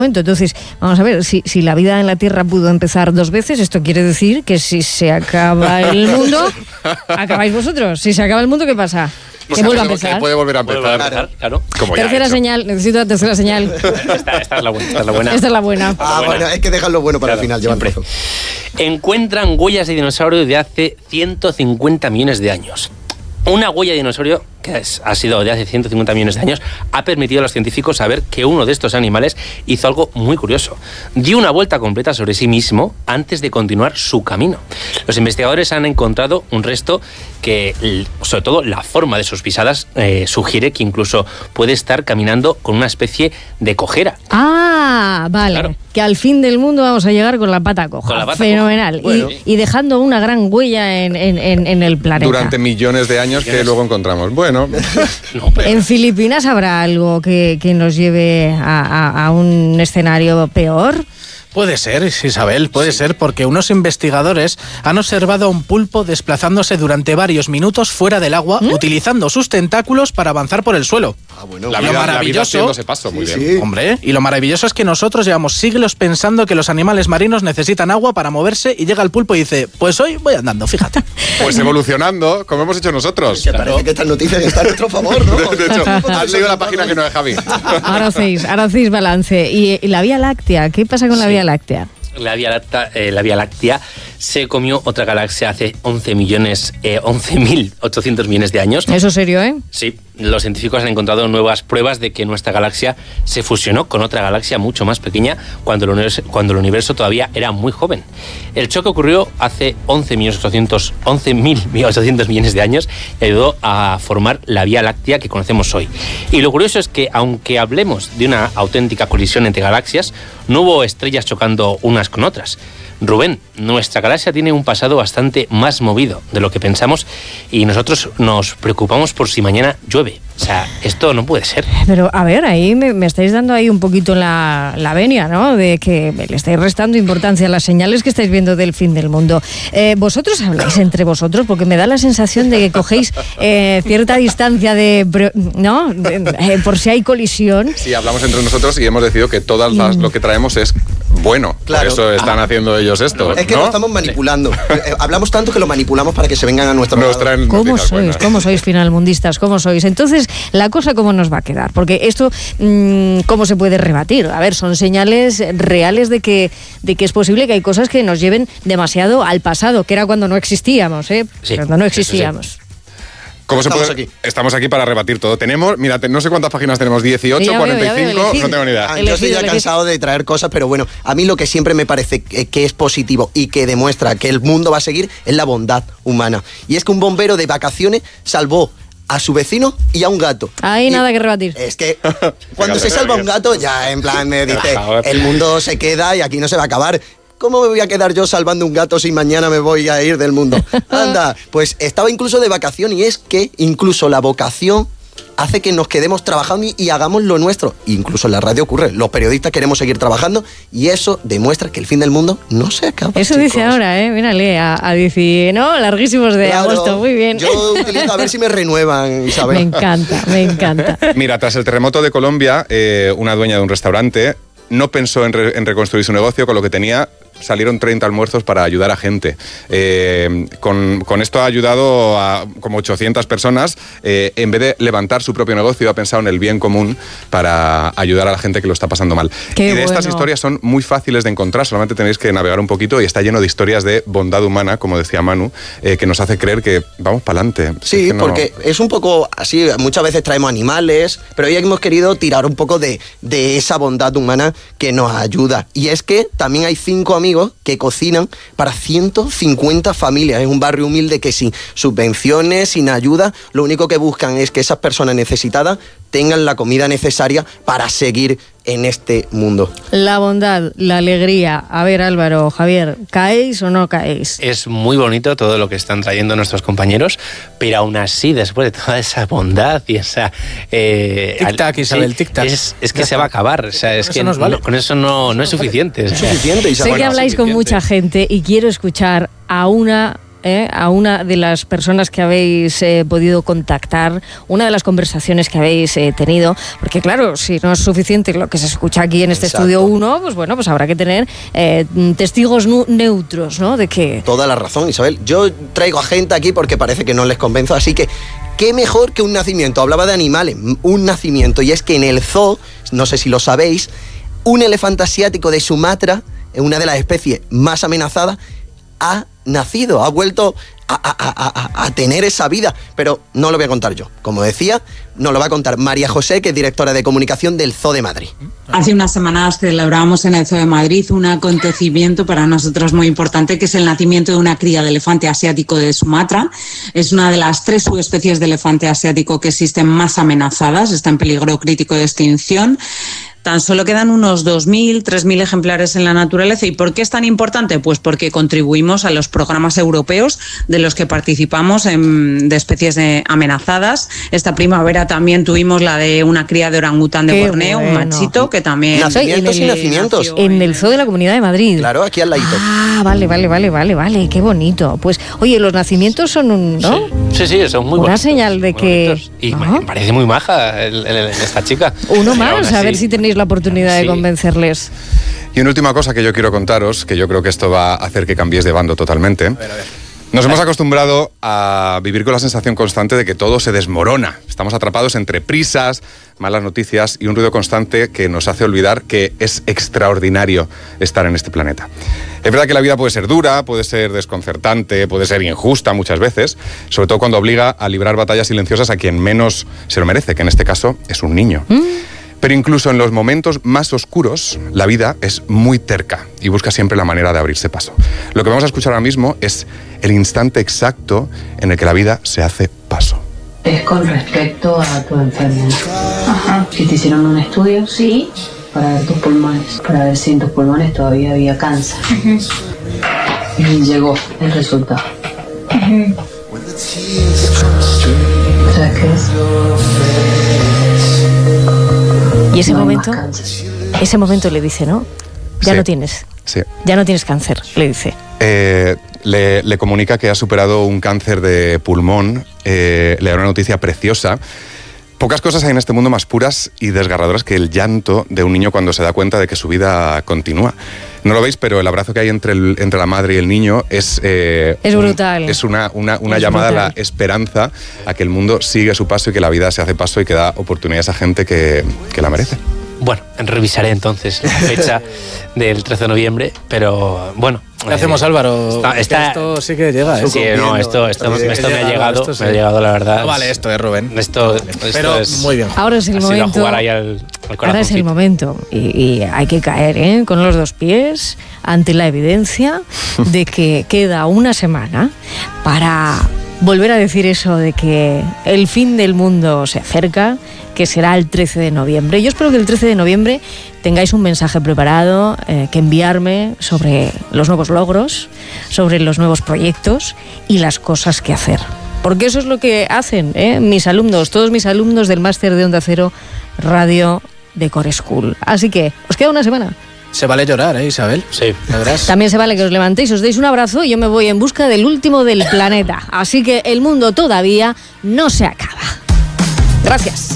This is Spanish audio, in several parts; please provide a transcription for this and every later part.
Entonces, vamos a ver, si la vida en la Tierra pudo empezar 2 veces, esto quiere decir que si se acaba el mundo, acabáis vosotros. Si se acaba el mundo, ¿qué pasa? Que vuelva a empezar. Puede volver a empezar. Claro. Como tercera señal, necesito la tercera señal. Esta es la buena. Esta es la buena. Bueno, hay que dejar lo bueno para el final, llevan razón. Encuentran huellas de dinosaurio de hace 150 millones de años. Una huella de dinosaurio que ha sido de hace 150 millones de años ha permitido a los científicos saber que uno de estos animales hizo algo muy curioso. Dio una vuelta completa sobre sí mismo antes de continuar su camino. Los investigadores han encontrado un resto que, sobre todo la forma de sus pisadas, sugiere que incluso puede estar caminando con una especie de cojera. Ah, vale. Claro. Que al fin del mundo vamos a llegar con la pata coja. Con la pata fenomenal. Bueno. Y dejando una gran huella en el planeta. Durante millones de años que luego encontramos. Bueno. No, pero... ¿En Filipinas habrá algo que nos lleve a un escenario peor? Puede ser, Isabel, puede ser, porque unos investigadores han observado a un pulpo desplazándose durante varios minutos fuera del agua, utilizando sus tentáculos para avanzar por el suelo. Bueno, la vida haciéndose paso, muy bien. Sí. Hombre, y lo maravilloso es que nosotros llevamos siglos pensando que los animales marinos necesitan agua para moverse y llega el pulpo y dice, pues hoy voy andando, fíjate. Pues evolucionando, como hemos hecho nosotros. Que parece que estas noticias están a nuestro favor, ¿no? De hecho, has leído la página que no es Javi. Ahora hacéis balance. ¿Y la Vía Láctea? ¿Qué pasa con la Vía Láctea? La Vía Láctea se comió otra galaxia hace 11.800 millones de años. ¿Eso es serio, eh? Sí, los científicos han encontrado nuevas pruebas de que nuestra galaxia se fusionó con otra galaxia mucho más pequeña cuando el universo todavía era muy joven. El choque ocurrió hace 11.800 millones de años y ayudó a formar la Vía Láctea que conocemos hoy. Y lo curioso es que, aunque hablemos de una auténtica colisión entre galaxias, no hubo estrellas chocando unas con otras. Rubén, nuestra galaxia tiene un pasado bastante más movido de lo que pensamos y nosotros nos preocupamos por si mañana llueve. O sea, esto no puede ser. Pero, a ver, ahí me estáis dando ahí un poquito la venia, ¿no? De que le estáis restando importancia a las señales que estáis viendo del fin del mundo. ¿Vosotros habláis entre vosotros? Porque me da la sensación de que cogéis cierta distancia ¿no? Por si hay colisión. Sí, hablamos entre nosotros y hemos decidido que lo que traemos es bueno. Claro. Por eso están haciendo ellos esto. Es que lo estamos manipulando. Hablamos tanto que lo manipulamos para que se vengan a nuestro lado. ¿Cómo sois? ¿Cómo sois, finalmundistas? ¿Cómo sois? Entonces, la cosa cómo nos va a quedar, porque esto cómo se puede rebatir. A ver, son señales reales de que es posible que hay cosas que nos lleven demasiado al pasado, que era cuando no existíamos, Sí, cuando no existíamos. Sí. ¿Cómo Estamos aquí para rebatir todo. Tenemos, mira, no sé cuántas páginas tenemos, 18, sí, 45, no tengo ni idea. Yo estoy ya cansado de traer cosas, pero bueno, a mí lo que siempre me parece que es positivo y que demuestra que el mundo va a seguir es la bondad humana. Y es que un bombero de vacaciones salvó a su vecino y a un gato. Ahí nada que rebatir. Es que cuando se salva un gato, ya en plan dice, el mundo se queda y aquí no se va a acabar. ¿Cómo me voy a quedar yo salvando un gato si mañana me voy a ir del mundo? Anda, pues estaba incluso de vacación y es que incluso la vocación hace que nos quedemos trabajando y hagamos lo nuestro. Incluso en la radio ocurre. Los periodistas queremos seguir trabajando y eso demuestra que el fin del mundo no se acaba. Eso chicos. Dice ahora, mírale, a 10, ¿no? Larguísimos de agosto, muy bien. Yo utilizo a ver si me renuevan, Isabel. Me encanta. Mira, tras el terremoto de Colombia, una dueña de un restaurante no pensó en reconstruir su negocio con lo que tenía. Salieron 30 almuerzos para ayudar a gente. Con esto ha ayudado a como 800 personas. En vez de levantar su propio negocio, ha pensado en el bien común para ayudar a la gente que lo está pasando mal. Estas historias son muy fáciles de encontrar, solamente tenéis que navegar un poquito y está lleno de historias de bondad humana, como decía Manu, que nos hace creer que vamos para adelante. Sí, porque es un poco así, muchas veces traemos animales, pero hoy hemos querido tirar un poco de esa bondad humana que nos ayuda. Y es que también hay 5 amigos que cocinan para 150 familias. Es un barrio humilde que sin subvenciones, sin ayuda, lo único que buscan es que esas personas necesitadas tengan la comida necesaria para seguir en este mundo. La bondad, la alegría. A ver, Álvaro, Javier, ¿caéis o no caéis? Es muy bonito todo lo que están trayendo nuestros compañeros, pero aún así, después de toda esa bondad y esa... tic-tac, Isabel, tic-tac. Es que se va a acabar. O sea, es que nos vale. con eso no es suficiente. Es suficiente, Isabel. Sé que habláis con mucha gente y quiero escuchar a una a una de las personas que habéis podido contactar, una de las conversaciones que habéis tenido, porque claro, si no es suficiente lo que se escucha aquí en este estudio 1, pues bueno, pues habrá que tener testigos neutros, ¿no? De que... Toda la razón, Isabel. Yo traigo a gente aquí porque parece que no les convenzo, así que qué mejor que un nacimiento. Hablaba de animales, un nacimiento, y es que en el zoo, no sé si lo sabéis, un elefante asiático de Sumatra, una de las especies más amenazadas, ha nacido, ha vuelto a tener esa vida, pero no lo voy a contar yo. Como decía, nos lo va a contar María José, que es directora de comunicación del Zoo de Madrid. Hace unas semanas celebramos en el Zoo de Madrid un acontecimiento para nosotros muy importante, que es el nacimiento de una cría de elefante asiático de Sumatra. Es una de las 3 subespecies de elefante asiático que existen más amenazadas, está en peligro crítico de extinción. Tan solo quedan unos 2.000, 3.000 ejemplares en la naturaleza. ¿Y por qué es tan importante? Pues porque contribuimos a los programas europeos de los que participamos de especies amenazadas. Esta primavera también tuvimos la de una cría de orangután de Borneo, un machito, que también... Nacimientos y nacimientos. En el Zoo de la Comunidad de Madrid. Claro, aquí al ladito. Ah, vale, qué bonito. Pues, oye, los nacimientos son un... ¿no? Sí, son muy bonitos. Una señal de que... Bonitos. Y me parece muy maja esta chica. Uno más, a ver si tenéis la oportunidad de convencerles. Y una última cosa que yo quiero contaros, que yo creo que esto va a hacer que cambiéis de bando totalmente. A ver. Nos hemos acostumbrado a vivir con la sensación constante de que todo se desmorona. Estamos atrapados entre prisas, malas noticias y un ruido constante que nos hace olvidar que es extraordinario estar en este planeta. Es verdad que la vida puede ser dura, puede ser desconcertante, puede ser injusta muchas veces, sobre todo cuando obliga a librar batallas silenciosas a quien menos se lo merece, que en este caso es un niño. Pero incluso en los momentos más oscuros, la vida es muy terca y busca siempre la manera de abrirse paso. Lo que vamos a escuchar ahora mismo es el instante exacto en el que la vida se hace paso. Es con respecto a tu enfermedad. Ajá. Si te hicieron un estudio, sí, para ver tus pulmones, para ver si en tus pulmones todavía había cáncer. Y llegó el resultado. ¿Sabes qué es? Y ese momento le dice, ¿no? Ya no tienes. Sí. Ya no tienes cáncer, le dice. Le comunica que ha superado un cáncer de pulmón, le da una noticia preciosa. Pocas cosas hay en este mundo más puras y desgarradoras que el llanto de un niño cuando se da cuenta de que su vida continúa. No lo veis, pero el abrazo que hay entre la madre y el niño es brutal. Es una llamada a la esperanza, a que el mundo sigue su paso y que la vida se hace paso y que da oportunidades a gente que la merece. Bueno, revisaré entonces la fecha del 13 de noviembre, pero bueno. ¿Qué hacemos, Álvaro? Esto sí que llega, ¿eh? Sí, no, esto me ha llegado, la verdad. No vale esto, Rubén. Esto pero es, muy bien. Ahora es el momento. Jugar ahí al ahora es el momento. Y hay que caer, con los 2 pies ante la evidencia de que queda una semana para volver a decir eso de que el fin del mundo se acerca, que será el 13 de noviembre. Yo espero que el 13 de noviembre tengáis un mensaje preparado que enviarme sobre los nuevos logros, sobre los nuevos proyectos y las cosas que hacer. Porque eso es lo que hacen mis alumnos, todos mis alumnos del máster de Onda Cero Radio de Core School. Así que os queda una semana. Se vale llorar, Isabel. Sí. También se vale que os levantéis, os deis un abrazo y yo me voy en busca del último del planeta. Así que el mundo todavía no se acaba. Gracias.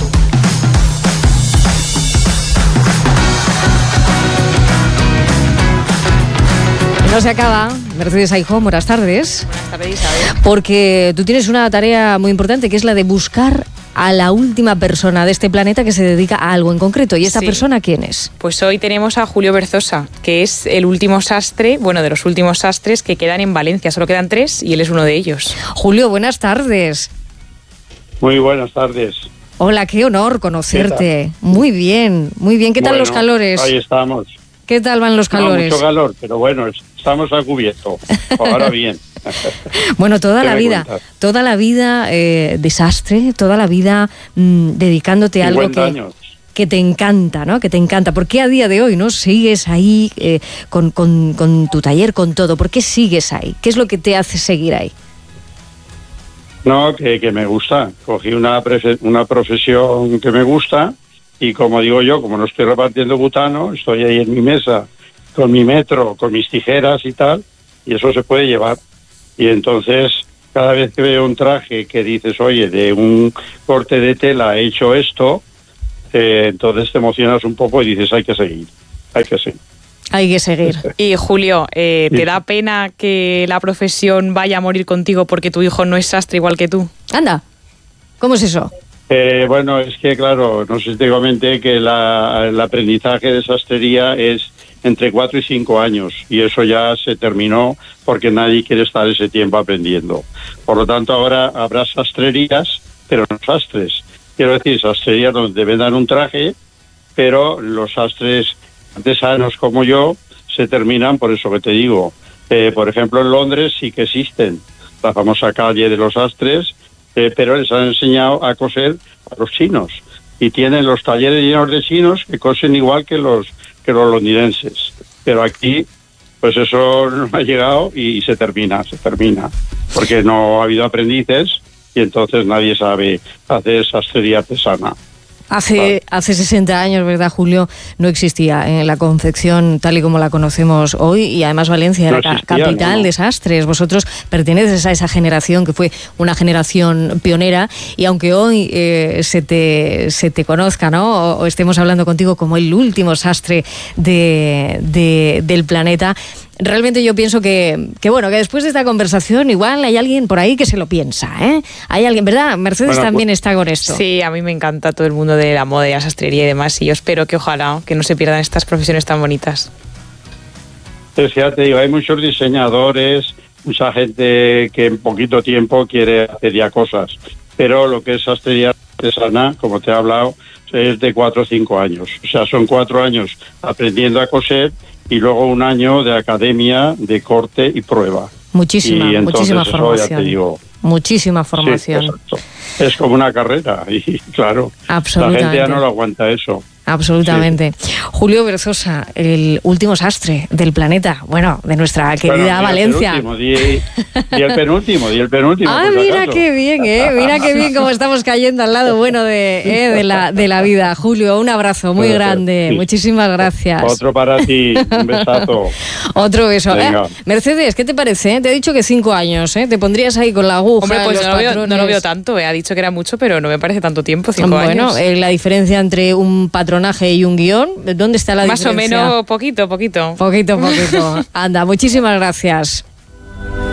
No se acaba. Mercedes Aijón, buenas tardes. Buenas tardes, Isabel. Porque tú tienes una tarea muy importante que es la de buscar a la última persona de este planeta que se dedica a algo en concreto. ¿Y esta persona quién es? Pues hoy tenemos a Julio Berzosa, que es el último sastre, de los últimos sastres que quedan en Valencia. Solo quedan 3 y él es uno de ellos. Julio, buenas tardes. Muy buenas tardes. Hola, qué honor conocerte. Muy bien, muy bien. ¿Qué tal los calores? Ahí estamos. ¿Qué tal van los calores? No, mucho calor, pero bueno, estamos a cubierto. Ahora bien. Bueno, toda la vida desastre, toda la vida dedicándote a algo que te encanta, ¿no? Que te encanta. ¿Por qué a día de hoy no sigues ahí con tu taller, con todo? ¿Por qué sigues ahí? ¿Qué es lo que te hace seguir ahí? No, que me gusta. Cogí una profesión que me gusta y como digo yo, como no estoy repartiendo butano, estoy ahí en mi mesa con mi metro, con mis tijeras y tal, y eso se puede llevar. Y entonces, cada vez que veo un traje que dices, oye, de un corte de tela he hecho esto, entonces te emocionas un poco y dices, hay que seguir. Hay que seguir. Y Julio, ¿te da pena que la profesión vaya a morir contigo porque tu hijo no es sastre igual que tú? Anda, ¿cómo es eso? Bueno, es que claro, no sé si te comenté que el aprendizaje de sastrería es entre 4 y 5 años y eso ya se terminó porque nadie quiere estar ese tiempo aprendiendo. Por lo tanto, ahora habrá sastrerías, pero no sastres. Quiero decir, sastrerías donde te vendan un traje, pero los sastres artesanos como yo se terminan, por eso que te digo. Por ejemplo, en Londres sí que existen la famosa calle de los sastres, pero les han enseñado a coser a los chinos y tienen los talleres llenos de chinos que cosen igual que los londinenses. Pero aquí, pues eso no ha llegado y se termina, porque no ha habido aprendices y entonces nadie sabe hacer sastrería artesana. Hace 60 años, ¿verdad, Julio? No existía la confección tal y como la conocemos hoy y además Valencia era capital de sastres. Vosotros perteneces a esa generación que fue una generación pionera y aunque hoy se te conozca, ¿no? O estemos hablando contigo como el último sastre del planeta, realmente yo pienso que después de esta conversación igual hay alguien por ahí que se lo piensa, ¿eh? Hay alguien, ¿verdad? Mercedes también está con esto. Sí, a mí me encanta todo el mundo de la moda y la sastrería y demás y yo espero que ojalá que no se pierdan estas profesiones tan bonitas. Pues ya te digo, hay muchos diseñadores, mucha gente que en poquito tiempo quiere hacer ya cosas, pero lo que es sastrería artesana, como te he hablado, es de 4 o 5 años. O sea, son 4 años aprendiendo a coser y luego 1 año de academia, de corte y prueba. Muchísima formación. Ya te digo, muchísima formación. Sí, es como una carrera y claro, la gente ya no lo aguanta eso. Absolutamente. Sí. Julio Berzosa, el último sastre del planeta, bueno, de nuestra querida Valencia. Y el penúltimo. Ah, mira qué bien, mira qué bien cómo estamos cayendo al lado bueno de la vida. Julio, un abrazo muy grande, sí. Muchísimas gracias. Otro para ti, un besazo. Otro beso. Mercedes, ¿qué te parece? Te he dicho que 5 años, ¿te pondrías ahí con la aguja? Hombre, pues no lo veo tanto, ha dicho que era mucho, pero no me parece tanto tiempo, 5 años. Bueno, la diferencia entre un patronaje y un guión, ¿dónde está la diferencia? Más o menos poquito. Poquito. Anda, muchísimas gracias.